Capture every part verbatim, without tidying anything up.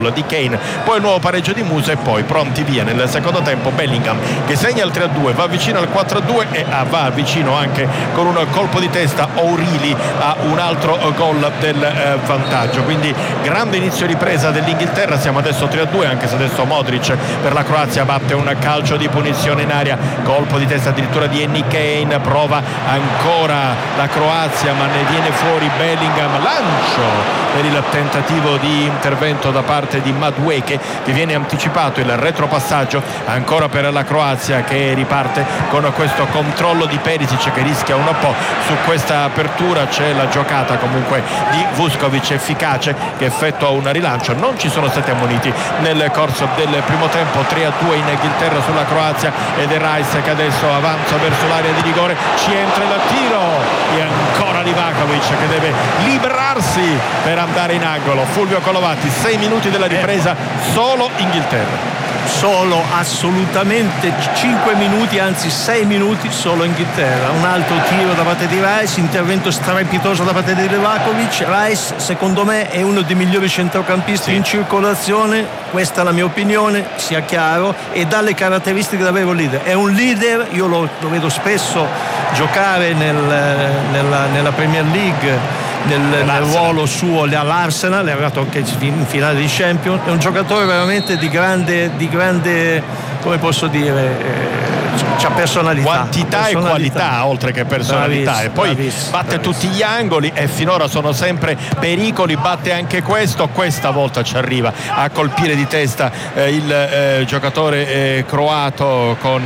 di Kane, poi il nuovo pareggio di Musa e poi pronti via nel secondo tempo Bellingham che segna il tre a due, va vicino al quattro a due e ah, va vicino anche con un colpo di testa O'Reilly a un altro gol del eh, vantaggio. Quindi grande inizio di ripresa dell'Inghilterra, siamo adesso tre a due, anche se adesso Modric per la Croazia batte un calcio di punizione in aria, colpo di testa addirittura di Harry Kane, prova ancora la Croazia ma ne viene fuori Bellingham, lancio per il tentativo di intervento da parte di Madueke che viene anticipato, il retropassaggio ancora per la Croazia che riparte con questo controllo di Perisic che rischia un po' su questa apertura. C'è la giocata comunque di Vuskovic efficace che effettua un rilancio, non ci sono stati ammoniti nel corso del primo tempo. Tre a due in Inghilterra sulla Croazia ed è Rice che adesso avanza verso l'area di rigore, ci entra il tiro e ancora Livakovic che deve liberarsi per andare in angolo. Fulvio Colovati, sei minuti della ripresa, solo Inghilterra. Solo, assolutamente cinque minuti, anzi sei minuti solo Inghilterra. Un altro tiro da parte di Rice, intervento strepitoso da parte di Livakovic. Rice secondo me è uno dei migliori centrocampisti sì. in circolazione, questa è la mia opinione, sia chiaro, e dà le caratteristiche da vero leader. È un leader, io lo, lo vedo spesso giocare nel, nella, nella Premier League, nel, nel ruolo suo all'Arsenal, è arrivato anche in finale di Champions, è un giocatore veramente di grande, di grande, come posso dire, eh, c'ha personalità, quantità personalità. e qualità oltre che personalità, bravissimo, e poi bravissimo, batte bravissimo. tutti gli angoli e finora sono sempre pericoli, batte anche questo, questa volta ci arriva a colpire di testa eh, il eh, giocatore eh, croato con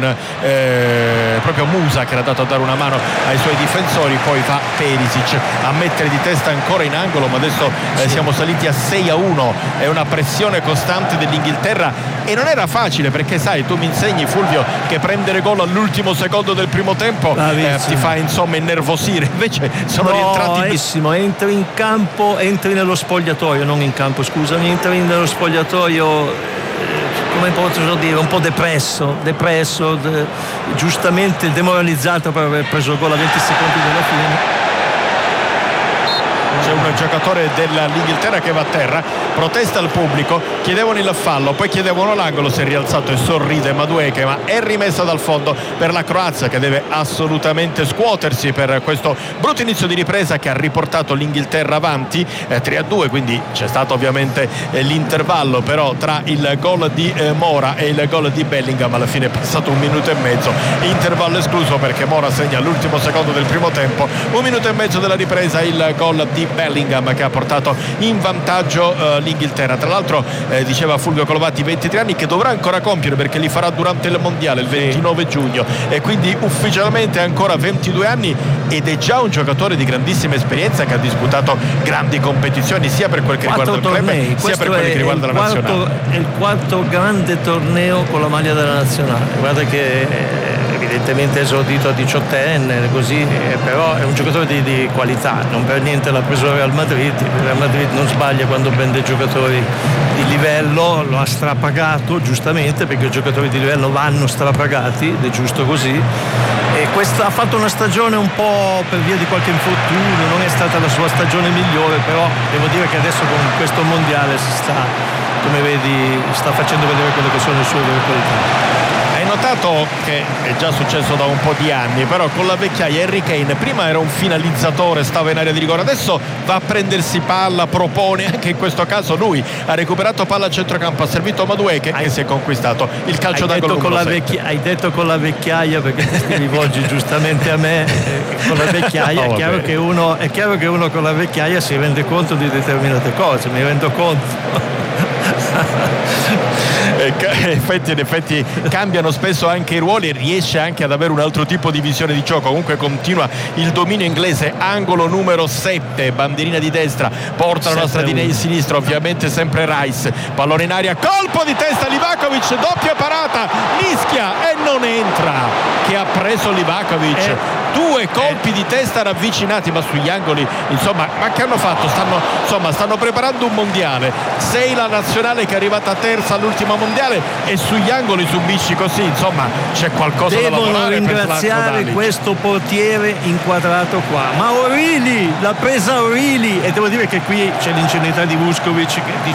eh, proprio Musa che era dato a dare una mano ai suoi difensori, poi va Perisic a mettere di testa ancora in angolo, ma adesso eh, sì. siamo saliti a sei a uno, è una pressione costante dell'Inghilterra e non era facile perché sai, tu mi insegni Fulvio che prendere gol all'ultimo secondo del primo tempo eh, ti fa insomma innervosire, invece sono no, rientrati bravissimo, entri in campo, entri nello spogliatoio, non in campo scusami, entri nello spogliatoio eh, come posso dire, un po' depresso depresso, de, giustamente demoralizzato per aver preso il gol a venti secondi dalla fine. C'è un giocatore dell'Inghilterra che va a terra, protesta il pubblico, chiedevano il fallo, poi chiedevano l'angolo, si è rialzato e sorride Madueke, ma è rimessa dal fondo per la Croazia che deve assolutamente scuotersi per questo brutto inizio di ripresa che ha riportato l'Inghilterra avanti eh, tre a due, quindi c'è stato ovviamente eh, l'intervallo, però tra il gol di eh, Mora e il gol di Bellingham alla fine è passato un minuto e mezzo, intervallo escluso perché Mora segna all'ultimo secondo del primo tempo, un minuto e mezzo della ripresa, il gol di Bellingham che ha portato in vantaggio uh, l'Inghilterra. Tra l'altro eh, diceva Fulvio Colovati ventitré anni che dovrà ancora compiere perché li farà durante il mondiale il ventinove giugno e quindi ufficialmente ancora ventidue anni ed è già un giocatore di grandissima esperienza che ha disputato grandi competizioni sia per quel che riguarda il club sia per quel che riguarda la quarto, nazionale. È il quarto grande torneo con la maglia della nazionale, guarda che eh, evidentemente è esordito a diciottenne così, eh, però è un giocatore di, di qualità, non per niente l'ha preso il Real Madrid. Il Real Madrid non sbaglia quando prende giocatori di livello, lo ha strapagato giustamente perché i giocatori di livello vanno strapagati ed è giusto così, e questa ha fatto una stagione un po' per via di qualche infortunio, non è stata la sua stagione migliore, però devo dire che adesso con questo mondiale si sta, come vedi, sta facendo vedere quelle che sono le sue vere qualità. Hai notato che è già successo da un po' di anni, però con la vecchiaia Harry Kane prima era un finalizzatore, stava in area di rigore, adesso va a prendersi palla, propone, anche in questo caso lui ha recuperato palla a centrocampo, ha servito Madueke che si è conquistato il calcio d'angolo numero sette. Hai detto con la vecchiaia perché ti rivolgi giustamente a me, eh, con la vecchiaia no, è, chiaro che uno, è chiaro che uno con la vecchiaia si rende conto di determinate cose, mi rendo conto. In effetti, in effetti cambiano spesso anche i ruoli e riesce anche ad avere un altro tipo di visione di gioco. Comunque continua il dominio inglese, angolo numero sette, bandierina di destra, porta la nostra di sinistra, ovviamente sempre Rice, pallone in aria, colpo di testa Livakovic, doppia parata, mischia e non entra, che ha preso Livakovic. Eh. Due colpi di testa ravvicinati, ma sugli angoli insomma, ma che hanno fatto? Stanno, insomma, stanno preparando un mondiale, sei la nazionale che è arrivata terza all'ultima mondiale e sugli angoli subisci così, insomma c'è qualcosa devono da lavorare. Devono ringraziare questo portiere inquadrato qua, ma O'Reilly l'ha presa O'Reilly, e devo dire che qui c'è l'ingenuità di Vuskovic che